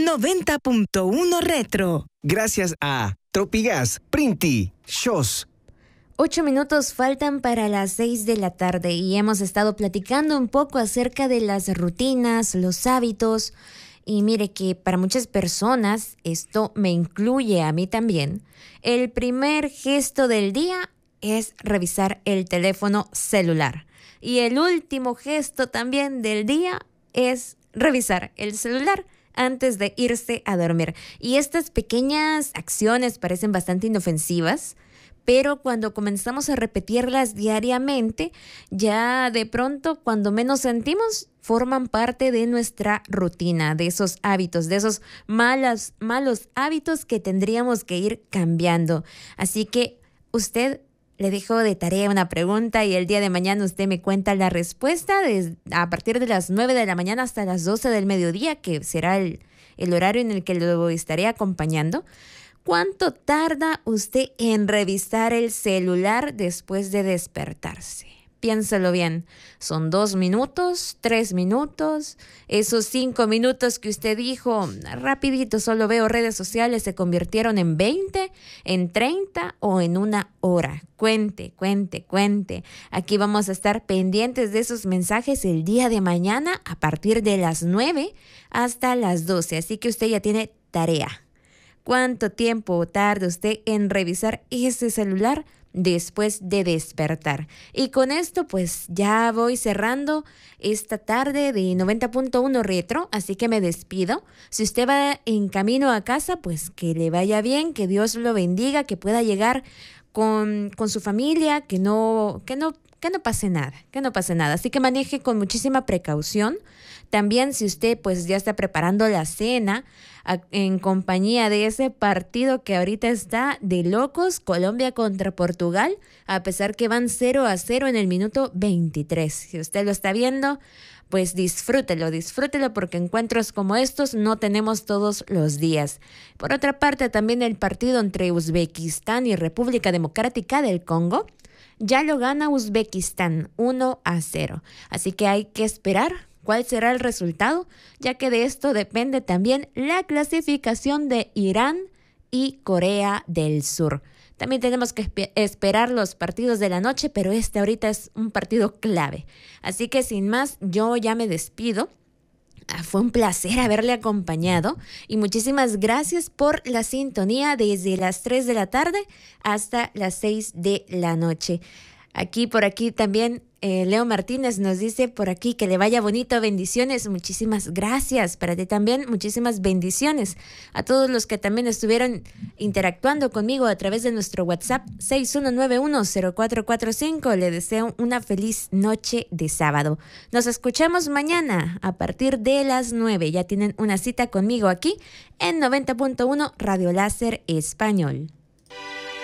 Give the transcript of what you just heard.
90.1 Retro. Gracias a Tropigas, Printi, Shows. 8 minutos faltan para las 6 de la tarde y hemos estado platicando un poco acerca de las rutinas, los hábitos. Y mire que para muchas personas, esto me incluye a mí también, el primer gesto del día es revisar el teléfono celular. Y el último gesto también del día es revisar el celular antes de irse a dormir. Y estas pequeñas acciones parecen bastante inofensivas, pero cuando comenzamos a repetirlas diariamente, ya de pronto, cuando menos sentimos, forman parte de nuestra rutina, de esos hábitos, de esos malos hábitos que tendríamos que ir cambiando. Así que usted le dejo de tarea una pregunta y el día de mañana usted me cuenta la respuesta a partir de las 9 de la mañana hasta las 12 del mediodía, que será el horario en el que lo estaré acompañando. ¿Cuánto tarda usted en revisar el celular después de despertarse? Piénselo bien. ¿Son 2 minutos? ¿3 minutos? Esos 5 minutos que usted dijo, rapidito, solo veo redes sociales, ¿se convirtieron en 20, en 30 o en 1 hora? Cuente. Aquí vamos a estar pendientes de esos mensajes el día de mañana a partir de las 9 hasta las 12. Así que usted ya tiene tarea. ¿Cuánto tiempo tarda usted en revisar ese celular después de despertar? Y con esto pues ya voy cerrando esta tarde de 90.1 Retro, así que me despido. Si usted va en camino a casa, pues que le vaya bien, que Dios lo bendiga, que pueda llegar con su familia, que no pase nada, Así que maneje con muchísima precaución. También si usted pues ya está preparando la cena en compañía de ese partido que ahorita está de locos, Colombia contra Portugal, a pesar que van 0-0 en el minuto 23. Si usted lo está viendo, pues disfrútelo porque encuentros como estos no tenemos todos los días. Por otra parte, también el partido entre Uzbekistán y República Democrática del Congo, ya lo gana Uzbekistán 1-0. Así que hay que esperar cuál será el resultado, ya que de esto depende también la clasificación de Irán y Corea del Sur. También tenemos que esperar los partidos de la noche, pero este ahorita es un partido clave. Así que sin más, yo ya me despido. Fue un placer haberle acompañado y muchísimas gracias por la sintonía desde las 3 de la tarde hasta las 6 de la noche. Por aquí también Leo Martínez nos dice por aquí que le vaya bonito, bendiciones, muchísimas gracias, para ti también muchísimas bendiciones, a todos los que también estuvieron interactuando conmigo a través de nuestro WhatsApp 61910445, le deseo una feliz noche de sábado. Nos escuchamos mañana a partir de las 9, ya tienen una cita conmigo aquí en 90.1 Radio Láser Español.